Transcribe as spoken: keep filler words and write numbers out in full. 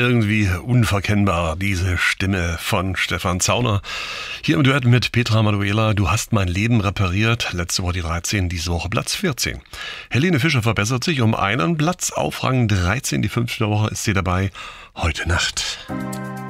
irgendwie unverkennbar, diese Stimme von Stefan Zauner. Hier im Duett mit Petra Manuela, Du hast mein Leben repariert. Letzte Woche die dreizehn, diese Woche Platz vierzehn. Helene Fischer verbessert sich um einen Platz auf Rang dreizehn. Die fünfte Woche ist sie dabei. Heute Nacht.